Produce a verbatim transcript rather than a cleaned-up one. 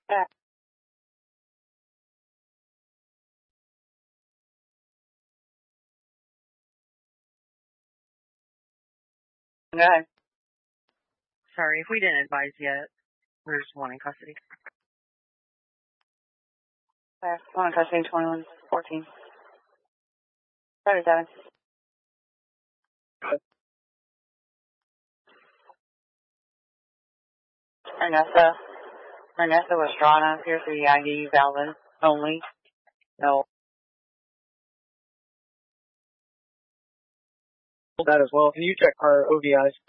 Yeah. Go ahead. Sorry, if we didn't advise yet, there's one in custody. Yeah, one in custody, twenty-one fourteen. thirty-seven. Ernesto. Ernesto Estrada, here through the I D, valid only. No. That as well. Can you check our O V Is?